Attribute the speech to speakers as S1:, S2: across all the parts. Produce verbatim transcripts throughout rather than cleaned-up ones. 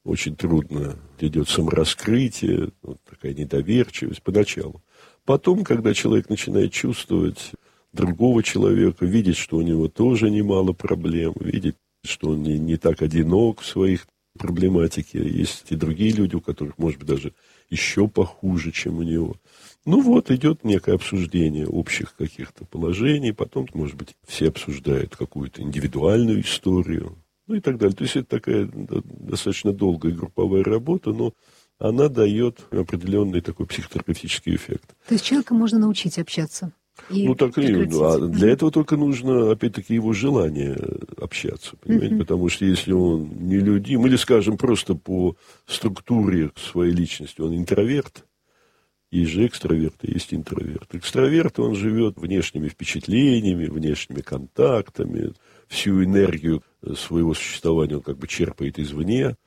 S1: очень трудно идет самораскрытие, вот такая недоверчивость поначалу. Потом, когда человек начинает чувствовать другого человека, видеть, что у него тоже немало проблем, видеть, что он не, не так одинок в своих проблематике, есть и другие люди, у которых, может быть, даже еще похуже, чем у него. Ну вот, идет некое обсуждение общих каких-то положений, потом, может быть, все обсуждают какую-то индивидуальную историю, ну и так далее. То есть это такая достаточно долгая групповая работа, но она дает определенный такой психотерапевтический эффект.
S2: То есть человека можно научить общаться? И
S1: ну, так и а для этого только нужно, опять-таки, его желание общаться, понимаете? Uh-huh. Потому что если он нелюдим, или, скажем, просто по структуре своей личности, он интроверт, есть же экстраверт, и есть интроверт. Экстраверт, он живет внешними впечатлениями, внешними контактами, всю энергию своего существования он как бы черпает извне,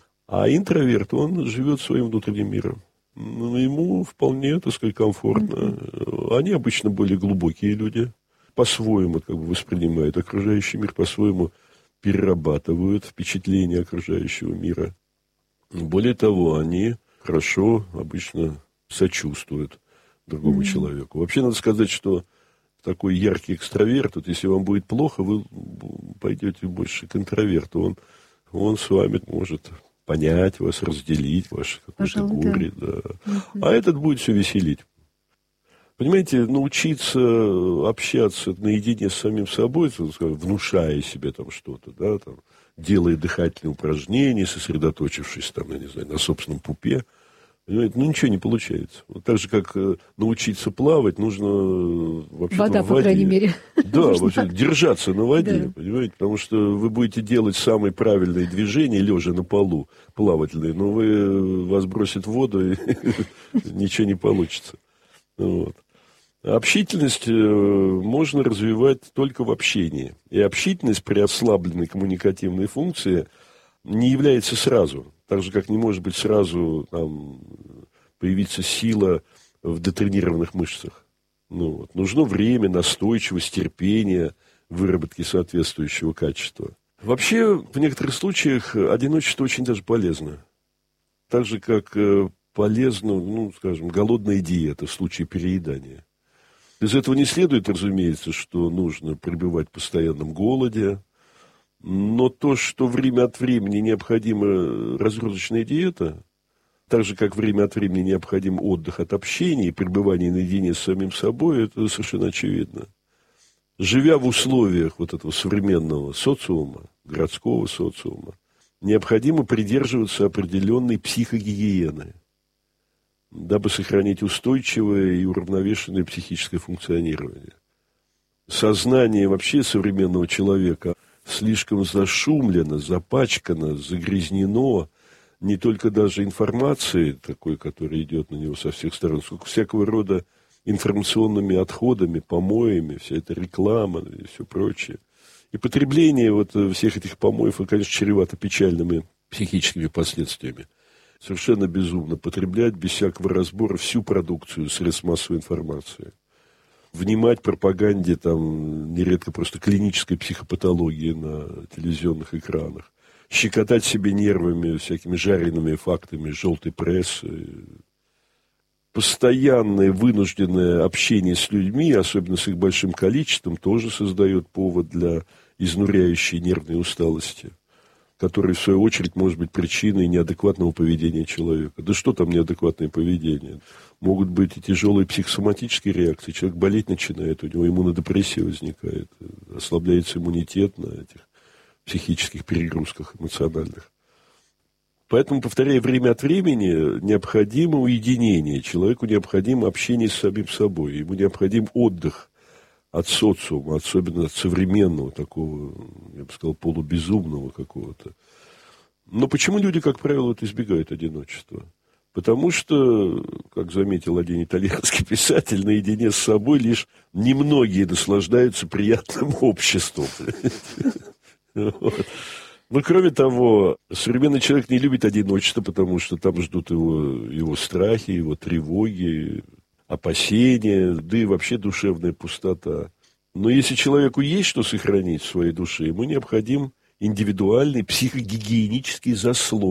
S1: а интроверт, он живет своим внутренним миром. Ну, ему вполне, так сказать, комфортно. Mm-hmm. Они обычно более глубокие люди, по-своему как бы воспринимают окружающий мир, по-своему перерабатывают впечатления окружающего мира. Более того, они хорошо обычно сочувствуют другому mm-hmm. человеку. Вообще, надо сказать, что такой яркий экстраверт, вот если вам будет плохо, вы пойдете больше к интроверту. Он, он с вами может понять вас, разделить ваше какое-то горе. Да. Да. Uh-huh. А этот будет все веселить. Понимаете, научиться общаться наедине с самим собой, внушая себе там что-то, да, там, делая дыхательные упражнения, сосредоточившись там, я не знаю, на собственном пупе, понимаете, ну ничего не получается. Вот так же, как научиться плавать, нужно вообще-то
S2: вода,
S1: в
S2: воде. По крайней мере.
S1: Да, вообще держаться на воде, да. Понимаете, потому что вы будете делать самые правильные движения, лежа на полу, плавательные, но вы, вас бросит в воду, и ничего не получится. Вот. Общительность можно развивать только в общении. И общительность при ослабленной коммуникативной функции не является сразу. Так же, как не может быть сразу там, появиться сила в детренированных мышцах. Ну, вот. Нужно время, настойчивость, терпение, выработки соответствующего качества. Вообще, в некоторых случаях одиночество очень даже полезно. Так же, как полезна, ну, скажем, голодная диета в случае переедания. Из этого не следует, разумеется, что нужно пребывать в постоянном голоде. Но то, что время от времени необходима разгрузочная диета, так же, как время от времени необходим отдых от общения и пребывания наедине с самим собой, это совершенно очевидно. Живя в условиях вот этого современного социума, городского социума, необходимо придерживаться определенной психогигиены, дабы сохранить устойчивое и уравновешенное психическое функционирование. Сознание вообще современного человека слишком зашумлено, запачкано, загрязнено не только даже информацией такой, которая идет на него со всех сторон, сколько всякого рода информационными отходами, помоями, вся эта реклама и все прочее. И потребление вот всех этих помоев, конечно, чревато печальными психическими последствиями. Совершенно безумно потреблять без всякого разбора всю продукцию средств массовой информации. Внимать пропаганде, там, нередко просто клинической психопатологии на телевизионных экранах. Щекотать себе нервами всякими жареными фактами желтой прессы. Постоянное вынужденное общение с людьми, особенно с их большим количеством, тоже создает повод для изнуряющей нервной усталости, которая, в свою очередь, может быть причиной неадекватного поведения человека. Да что там неадекватное поведение? Могут быть и тяжелые психосоматические реакции. Человек болеть начинает, у него иммунодепрессия возникает, ослабляется иммунитет на этих психических перегрузках эмоциональных. Поэтому, повторяю, время от времени необходимо уединение. Человеку необходимо общение с самим собой. Ему необходим отдых от социума, особенно от современного такого, я бы сказал, полубезумного какого-то. Но почему люди, как правило, вот избегают одиночества? Потому что, как заметил один итальянский писатель, наедине с собой лишь немногие наслаждаются приятным обществом. Ну, кроме того, современный человек не любит одиночество, потому что там ждут его, его страхи, его тревоги, опасения, да и вообще душевная пустота. Но если человеку есть что сохранить в своей душе, ему необходим индивидуальный психогигиенический заслон.